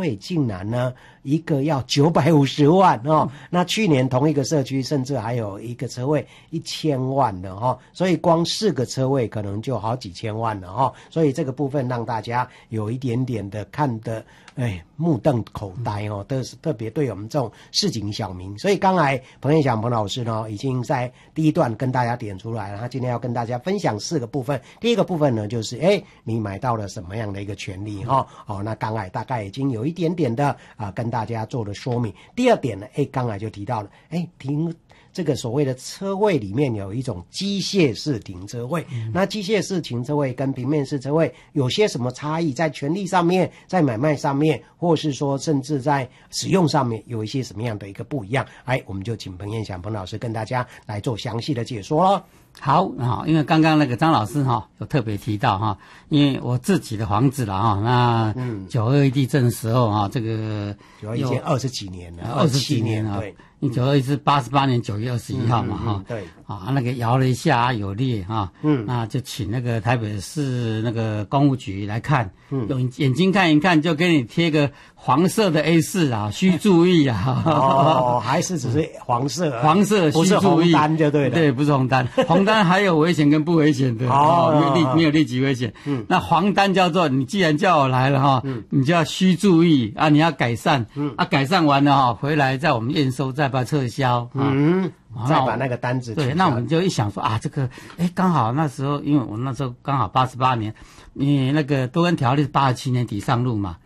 位竟然呢一个要950万哦，那去年同一个社区甚至还有一个车位1000万的哦，所以光4个车位可能就好几千万了哦，所以这个部分让大家有一点点的看得目瞪口呆哦，特别对我们这种市井小民。所以刚才彭彦祥彭老师呢已经在第一段跟大家点出来了，他今天要跟大家分享4个部分。第一个部分呢就是你买到了什么样的一个权利哈，那刚才大概已经有一点点的跟大家做了说明。第二点呢刚才就提到了这个所谓的车位里面有一种机械式停车位，那机械式停车位跟平面式车位有些什么差异，在权利上面，在买卖上面，或是说甚至在使用上面有一些什么样的一个不一样，我们就请彭彦祥彭老师跟大家来做详细的解说咯。 好因为刚刚那个张老师有特别提到因为我自己的房子了那921地震的时候这个 921已经20几年了 ，27年了，对。921是88年9月21号嘛对那个摇了一下有裂那就请那个台北市那个公务局来看，用眼睛看一看，就给你贴个黄色的 A4需注意还是只是黄色需注意， 不是红单就对了， 对，不是红单，红单还有危险跟不危险的没有立即危险。那黄单叫做你既然叫我来了你就要需注意你要改善改善完了回来在我们验收再把它撤销再把那个单子对，那我们就一想说这个刚好那时候因为我那时候刚好88年，你那个多根条例是87年底上路嘛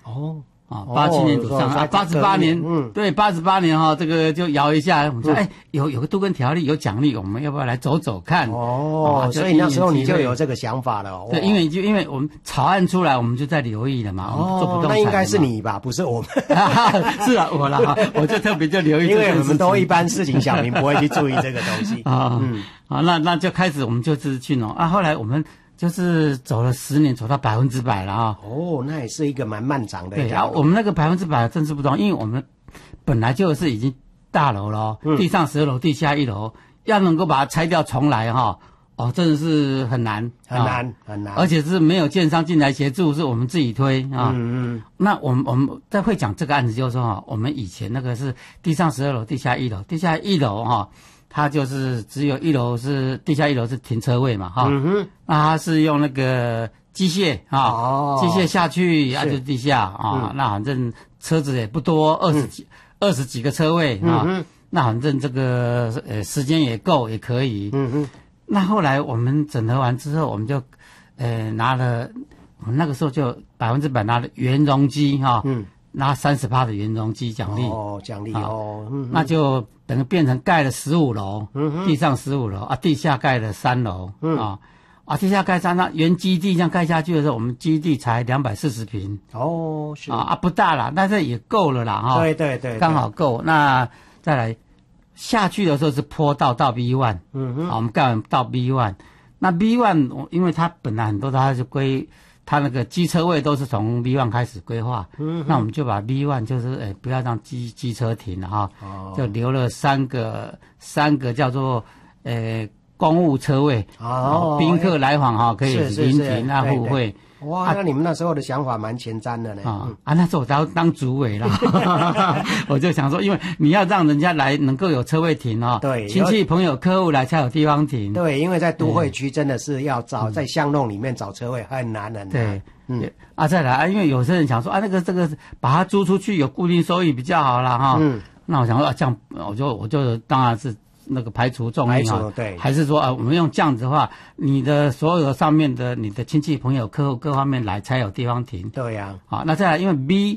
87年底上88年对88年这个就摇一下，我们说有个多根条例有奖励，我们要不要来走走看所以那时候你就有这个想法了对，因为我们草案出来我们就在留意了嘛做不动产那应该是你吧，不是我们是我啦我就特别就留意因为我们都一般市井小民不会去注意这个东西那就开始我们就是去弄后来我们就是走了10年，走到100%了那也是一个蛮漫长的。 对我们那个100%真是不同，因为我们本来就是已经大楼了地上12楼，地下1楼，要能够把它拆掉重来真的是很难，而且是没有建商进来协助，是我们自己推那我们在会讲这个案子，就是说我们以前那个是地上12楼，地下1楼，地下1楼它就是只有1楼是地下1楼是停车位嘛那它是用那个机械机械下去就是地下那反正车子也不多，20几个车位那反正这个时间也够也可以那后来我们整合完之后，我们就拿了我们那个时候就100%拿了原容机拿30%的原容机奖励奖励那就等于变成盖了15楼地上15楼地下盖了3楼地下盖3楼原基地这样盖下去的时候，我们基地才240平是不大啦，但是也够了啦对刚好够。那再来下去的时候是坡道到 B1 我们盖完到 B1 那 B1 因为它本来很多它就它那个机车位都是从 B1 开始规划那我们就把 B1 就是不要让机车停了就留了三个叫做公务车位宾客来访可以临停互惠哇，那你们那时候的想法蛮前瞻的呢那时候我当主委啦我就想说，因为你要让人家来能够有车位停对， 亲戚朋友客户来才有地方停对，因为在都会区真的是要找在巷弄里面找车位很难对再来因为有些人想说那个这个把它租出去有固定收益比较好啦那我想说这样我就当然是那个排除众议对， 还是说我们用这样子的话，你的所有上面的你的亲戚朋友客户各方面来才有地方停对呀那再来因为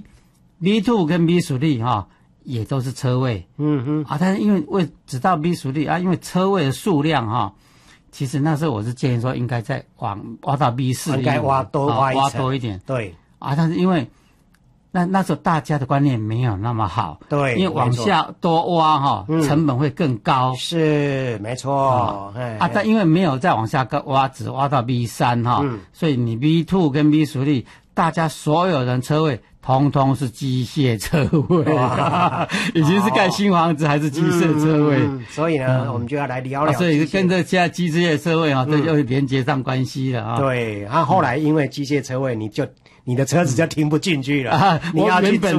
B2 跟 B3也都是车位但是因为只到 B3因为车位的数量其实那时候我是建议说应该再挖到 B4 应该挖多一点对但是因为那时候大家的观念没有那么好对， 因为往下多挖成本会更高是没错但因为没有再往下挖只挖到 B3所以你 B2 跟 B3大家所有人车位通通是机械车位已经是盖新房子还是机械车位所以呢我们就要来聊聊所以跟着现在机械车位这就连接上关系了对后来因为机械车位你的车子就停不进去了你要去